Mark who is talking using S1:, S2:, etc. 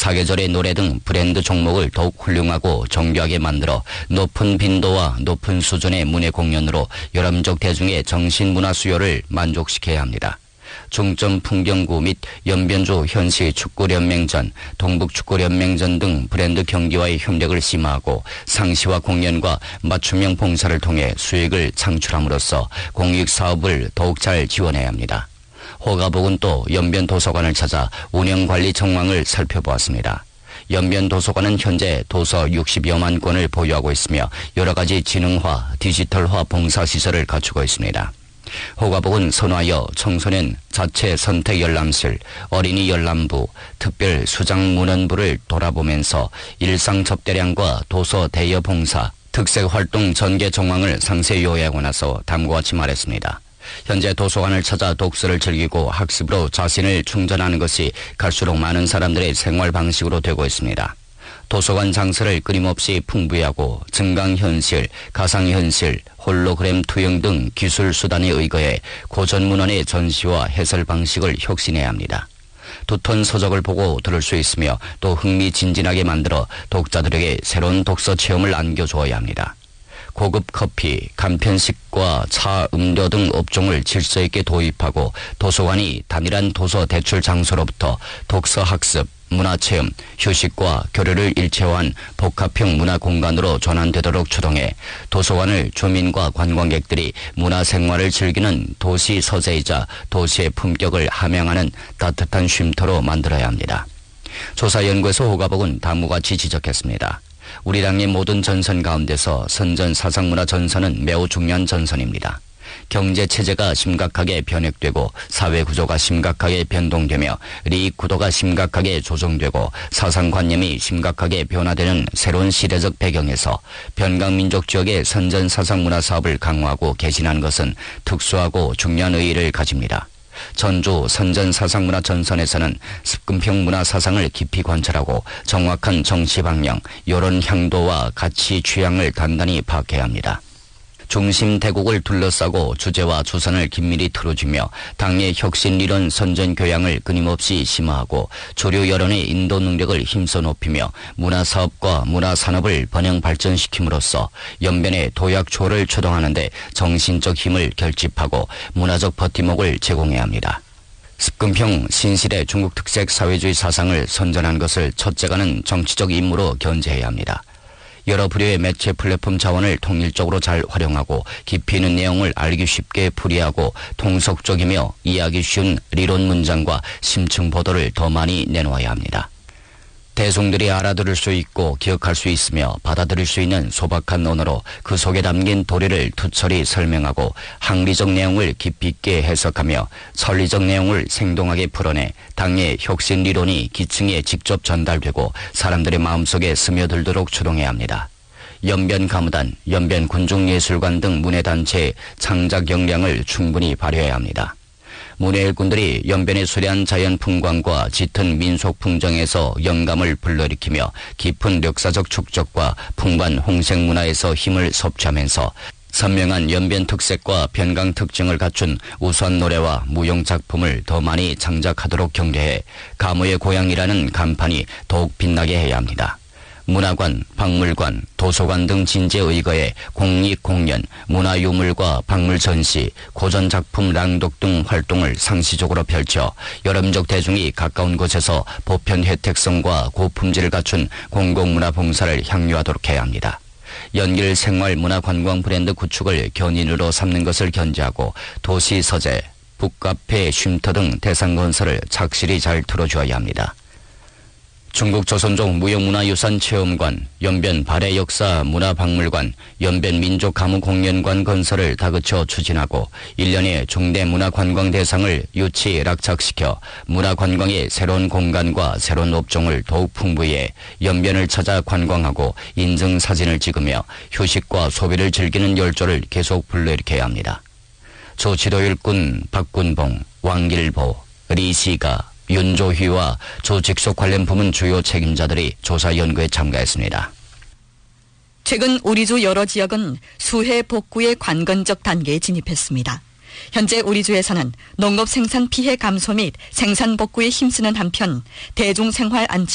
S1: 사계절의 노래 등 브랜드 종목을 더욱 훌륭하고 정교하게 만들어 높은 빈도와 높은 수준의 문예 공연으로 여름족 대중의 정신문화 수요를 만족시켜야 합니다. 중점 풍경구 및 연변주 현시 축구연맹전, 동북축구연맹전 등 브랜드 경기와의 협력을 심화하고 상시와 공연과 맞춤형 봉사를 통해 수익을 창출함으로써 공익사업을 더욱 잘 지원해야 합니다. 호가복은 또 연변도서관을 찾아 운영관리 정황을 살펴보았습니다. 연변도서관은 현재 도서 60여만 권을 보유하고 있으며 여러 가지 지능화, 디지털화 봉사시설을 갖추고 있습니다. 호가복은 선화여 청소년 자체 선택 열람실, 어린이 열람부, 특별 수장 문헌부를 돌아보면서 일상 접대량과 도서 대여 봉사, 특색 활동 전개 정황을 상세히 요약하고 나서 다음과 같이 말했습니다. 현재 도서관을 찾아 독서를 즐기고 학습으로 자신을 충전하는 것이 갈수록 많은 사람들의 생활 방식으로 되고 있습니다. 도서관 장소를 끊임없이 풍부하고 증강현실, 가상현실, 홀로그램 투영 등 기술 수단에 의거해 고전 문헌의 전시와 해설 방식을 혁신해야 합니다. 두턴 서적을 보고 들을 수 있으며 또 흥미진진하게 만들어 독자들에게 새로운 독서 체험을 안겨주어야 합니다. 고급 커피, 간편식과 차, 음료 등 업종을 질서 있게 도입하고 도서관이 단일한 도서 대출 장소로부터 독서 학습, 문화체험, 휴식과 교류를 일체화한 복합형 문화공간으로 전환되도록 추동해 도서관을 주민과 관광객들이 문화생활을 즐기는 도시 서재이자 도시의 품격을 함양하는 따뜻한 쉼터로 만들어야 합니다. 조사연구소 호가복은 다음과 같이 지적했습니다. 우리 당의 모든 전선 가운데서 선전 사상문화 전선은 매우 중요한 전선입니다. 경제체제가 심각하게 변혁되고 사회구조가 심각하게 변동되며 이익구도가 심각하게 조정되고 사상관념이 심각하게 변화되는 새로운 시대적 배경에서 변강민족 지역의 선전사상문화사업을 강화하고 개진하는 것은 특수하고 중요한 의의를 가집니다. 전주 선전사상문화 전선에서는 습근평 문화사상을 깊이 관찰하고 정확한 정치방향, 여론 향도와 가치 취향을 단단히 파악해야 합니다. 중심 대국을 둘러싸고 주제와 주선을 긴밀히 틀어주며 당의 혁신이론 선전교양을 끊임없이 심화하고 주류 여론의 인도 능력을 힘써 높이며 문화사업과 문화산업을 번영 발전시킴으로써 연변의 도약초를 추동하는 데 정신적 힘을 결집하고 문화적 버팀목을 제공해야 합니다. 습근평 신시대 중국 특색 사회주의 사상을 선전한 것을 첫째가는 정치적 임무로 견제해야 합니다. 여러 부류의 매체 플랫폼 자원을 통일적으로 잘 활용하고 깊이 있는 내용을 알기 쉽게 풀이하고 통속적이며 이해하기 쉬운理론 문장과 심층 보도를 더 많이 내놓아야 합니다. 대중들이 알아들을 수 있고 기억할 수 있으며 받아들일 수 있는 소박한 언어로 그 속에 담긴 도리를 투철히 설명하고 학리적 내용을 깊이 있게 해석하며 설리적 내용을 생동하게 풀어내 당의 혁신理론이 기층에 직접 전달되고 사람들의 마음속에 스며들도록 추동해야 합니다. 연변가무단, 연변군중예술관 등 문예단체의 창작 역량을 충분히 발휘해야 합니다. 문예 일꾼들이 연변의 수려한 자연 풍광과 짙은 민속 풍정에서 영감을 불러일으키며 깊은 역사적 축적과 풍부한 홍색 문화에서 힘을 섭취하면서 선명한 연변 특색과 변강 특징을 갖춘 우수한 노래와 무용 작품을 더 많이 창작하도록 격려해 가무의 고향이라는 간판이 더욱 빛나게 해야 합니다. 문화관, 박물관, 도서관 등 진지에 의거해 공익공연, 문화유물과 박물 전시, 고전작품 낭독 등 활동을 상시적으로 펼쳐 여름족 대중이 가까운 곳에서 보편 혜택성과 고품질을 갖춘 공공문화 봉사를 향유하도록 해야 합니다. 연길 생활 문화 관광 브랜드 구축을 견인으로 삼는 것을 견제하고 도시 서재, 북카페, 쉼터 등 대상 건설을 착실히 잘 틀어주어야 합니다. 중국 조선족 무형문화유산 체험관, 연변 발해역사 문화박물관, 연변 민족가무공연관 건설을 다그쳐 추진하고 1년의 중대 문화관광 대상을 유치 락착시켜 문화관광의 새로운 공간과 새로운 업종을 더욱 풍부히 해 연변을 찾아 관광하고 인증사진을 찍으며 휴식과 소비를 즐기는 열조를 계속 불러일으켜야 합니다. 조지도일꾼 박군봉, 왕길보, 리시가, 윤조휘와 조직속 관련 부문 주요 책임자들이 조사 연구에 참가했습니다.
S2: 최근 우리주 여러 지역은 수해 복구의 관건적 단계에 진입했습니다. 현재 우리 주에서는 농업 생산 피해 감소 및 생산 복구에 힘쓰는 한편 대중생활 안치